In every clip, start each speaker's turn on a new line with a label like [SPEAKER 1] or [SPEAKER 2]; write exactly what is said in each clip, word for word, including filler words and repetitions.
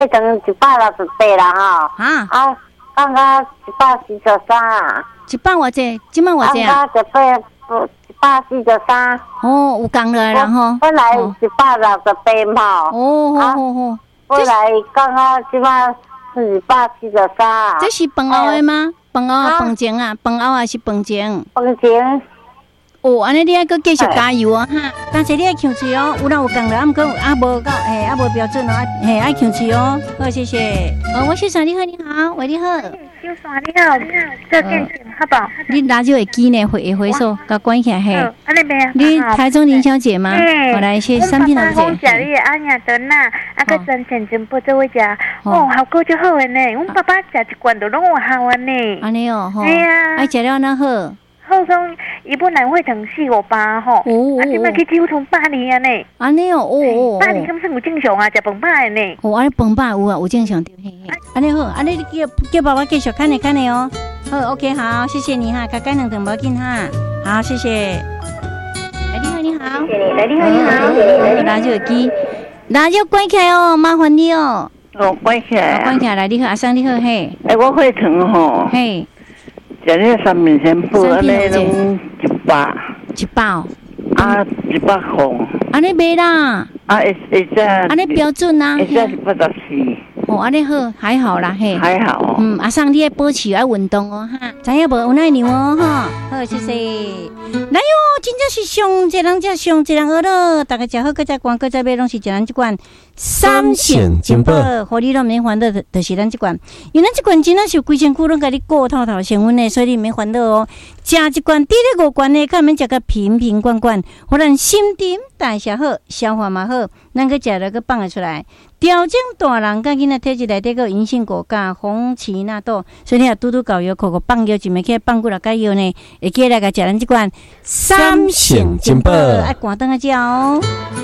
[SPEAKER 1] 变成一百六十八啦哈。啊啊，刚刚一百四十三啊。
[SPEAKER 2] 一百偌济？今麦偌济啊？
[SPEAKER 1] 刚刚一百一百四十三。
[SPEAKER 2] 哦，有降落啦吼。
[SPEAKER 1] 本来一百六十八嘛。
[SPEAKER 2] 哦，好好好。
[SPEAKER 1] 本来刚刚即摆是一百四十三。
[SPEAKER 2] 这是饭后的吗？饭后啊，饭前啊，饭后还是饭前？
[SPEAKER 1] 饭前。
[SPEAKER 2] 哦，安尼你还阁继续加油啊哈！但是你爱呛嘴哦，有人有降落，啊毋过啊无到，嘿啊无标准哦，嘿爱呛嘴哦。好，谢谢。哦，我秀山你好，你好，喂你好。
[SPEAKER 3] 秀山你好，你好，这电视好不好？
[SPEAKER 2] 你拿就会机呢，回回收，甲关起来嘿。
[SPEAKER 3] 安尼边。
[SPEAKER 2] 你台中林小姐吗？我来谢三品老姐。
[SPEAKER 3] 我食你的安雅顿呐，啊个真钱真不做位食，哦效果就好个呢。阮爸爸食一罐都拢有效个呢。
[SPEAKER 2] 安尼哦，吼。
[SPEAKER 3] 哎呀。
[SPEAKER 2] 爱食了那好。
[SPEAKER 3] 好像伊本来会疼四五八吼，啊，即摆去九通八年啊呢。
[SPEAKER 2] 安尼哦，哦哦。
[SPEAKER 3] 八年敢算有正常啊？食饭饱的呢。
[SPEAKER 2] 哦，安尼饭饱有啊，有正常对嘿嘿。安尼好，安尼你叫叫爸爸继续看呢看呢哦。好 ，OK， 好，谢谢你哈，加干两顿无紧哈。好，谢谢。来，你好，你好。
[SPEAKER 3] 谢谢你，来，你好，你好。
[SPEAKER 2] 拿手机，拿就关起来哦，麻烦你哦。
[SPEAKER 4] 哦，关起来。
[SPEAKER 2] 关起来，你好，阿生你好嘿。
[SPEAKER 4] 哎，我会疼吼。
[SPEAKER 2] 嘿。
[SPEAKER 4] 食那个三面线布，安尼拢一百，
[SPEAKER 2] 一百哦，
[SPEAKER 4] 啊一百块，
[SPEAKER 2] 安尼卖啦，
[SPEAKER 4] 啊会会只，
[SPEAKER 2] 安尼标准啊，
[SPEAKER 4] 会只是八十四，
[SPEAKER 2] 哦，安尼好，还好啦嘿，
[SPEAKER 4] 还好，
[SPEAKER 2] 嗯，阿桑你要保持爱运动哦哈，知影无有奶牛哦哈，好谢谢，来哟，真正是上一人才上一人学咯，大家食好，搁再逛，搁再买拢是一人一罐。三线金宝，互你都免烦恼，就是咱这罐，因为咱这罐真正是规身躯拢甲你顾透透成分的，所以你免烦恼哦。食一罐，滴咧五罐的，看免食个瓶瓶罐罐，互咱心情代谢好，消化嘛好，咱个食了个放得出来。调整大人甲囡仔体质内底个银杏果苷、红荠纳豆，所以你若拄拄搞药，口口放药，就袂起放几落解药呢，会记来甲食咱这罐三线金宝，爱关灯啊食哦。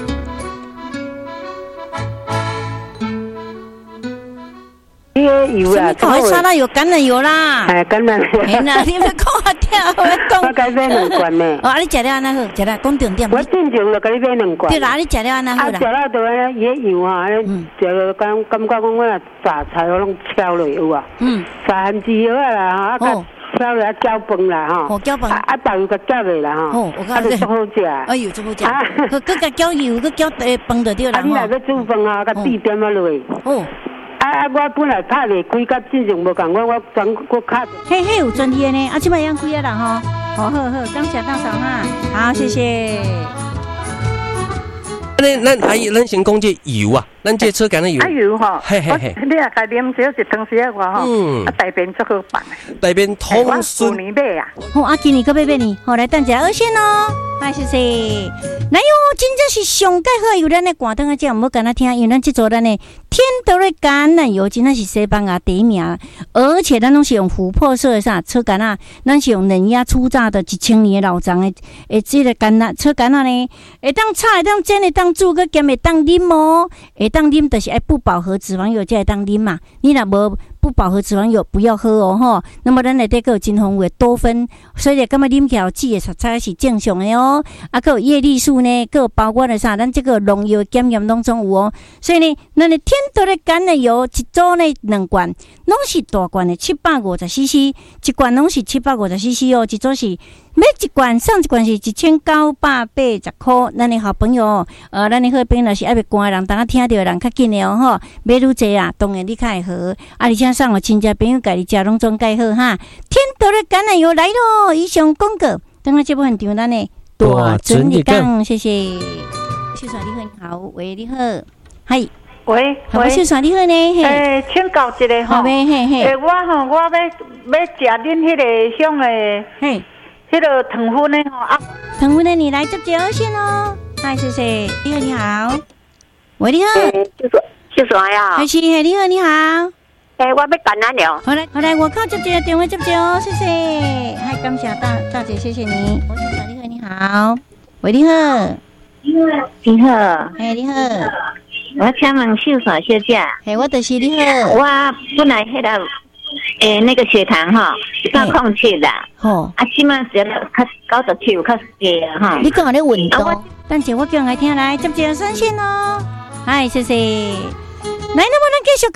[SPEAKER 4] 那个油啊，
[SPEAKER 2] 搞迄沙拉油、橄榄油啦，
[SPEAKER 4] 哎，橄榄油。
[SPEAKER 2] 哎呐，你要讲啊跳，我讲。
[SPEAKER 4] 我该买两罐呢。
[SPEAKER 2] 哦，啊，你食了安那好，食了讲重点。
[SPEAKER 4] 我正常就甲你买两罐。
[SPEAKER 2] 对啦，你食了安那好啦。
[SPEAKER 4] 啊，食了就安尼，伊个油啊，安尼食了感感觉讲我若炸菜我拢敲落有啊。嗯。炸番薯叶啊啦，啊甲敲落啊搅饭啦吼。
[SPEAKER 2] 哦，搅饭。
[SPEAKER 4] 啊，豆油甲夹落啦吼。
[SPEAKER 2] 哦，我
[SPEAKER 4] 讲。啊，就足好食。
[SPEAKER 2] 哎呦，足好食。啊，佮佮甲搅油，佮搅诶饭就对啦。
[SPEAKER 4] 啊，你若要煮饭啊，甲滴点啊落去。哦。啊啊！我本来拍袂开，甲正常无共我，我转我卡。
[SPEAKER 2] 嘿嘿，有专业呢，啊，即摆样开啊啦吼。好好好，感谢大嫂哈，好谢谢。
[SPEAKER 5] 咱咱阿姨，咱先讲这油啊，咱这车干的油。
[SPEAKER 6] 啊油吼，
[SPEAKER 5] 嘿嘿嘿。
[SPEAKER 6] 你啊，家啉少一汤匙啊，我吼，嗯，啊大便足好放诶。
[SPEAKER 5] 大便通顺。
[SPEAKER 6] 我去年买啊。
[SPEAKER 2] 好，啊今年搁要买呢，好来等一下二线哦，嗨谢谢。来哟，真正是上介好油，咱的挂灯啊，这毋好干那听，因为咱这做咱的天德的橄榄油，真正是西班牙第一名，而且咱拢是用琥珀色的啥车橄榄，咱是用冷压初榨的一千年的老长的，诶，这个橄榄车橄榄呢，会当炒，会当煎，会当煮，佮咸会当啉哦，会当啉就是爱不饱和脂肪油才会当啉嘛，你若无不饱和脂肪油不要喝哦吼。那么咱内底个有真丰富的多酚，所以感觉啉起来脂的才是正常的哦。啊，个有叶绿素呢，个有包括了啥？咱这个农药检验当中有哦。所以呢，咱的天德的橄榄油一组呢两罐，拢是大罐的七百五十 C C， 一罐拢是七百五十 C C 哦，一组是。每一罐上一罐是一千九百八十块，咱的好朋友，呃，咱的好朋友是爱要赶的人，当下听到的人较紧的哦吼，买愈济啊，当然你较会好，啊，而且送互亲戚朋友，家己食拢总介好哈。天德的橄榄油来咯，以上广告，等下这部分场咱的大准你讲，谢谢。秀爽你好，你好，喂，你好，嗨。
[SPEAKER 6] 喂，
[SPEAKER 2] 喂，秀爽你好呢？
[SPEAKER 6] 诶，请教一个吼，
[SPEAKER 2] 嘿嘿，
[SPEAKER 6] 诶，我吼，我要要食恁迄个香的，
[SPEAKER 2] 嘿。
[SPEAKER 6] 迄个糖分呢？吼啊，
[SPEAKER 2] 糖分呢？你来接接二线哦。嗨，谢谢。你好，你好。喂，你好。
[SPEAKER 1] 秀爽，秀爽呀。
[SPEAKER 2] 还是你好，你好。
[SPEAKER 1] 诶，我要感染了。
[SPEAKER 2] 好来，好来，我靠接接电话接接哦，谢谢。嗨，感谢大大姐，谢谢你。我秀爽，你好，你好。喂，你好。
[SPEAKER 7] 你好，你好。
[SPEAKER 2] 哎，你好。
[SPEAKER 7] 我请问秀爽小姐。
[SPEAKER 2] 哎，我就是你好。
[SPEAKER 7] 我本来迄个。诶，那个血糖哈，较控制啦。吼，啊，起码只要较九十七有较低啊哈。
[SPEAKER 2] 你讲咧运动，但是我叫人来听来接接三线哦。嗨，谢谢。 来，那么咱继续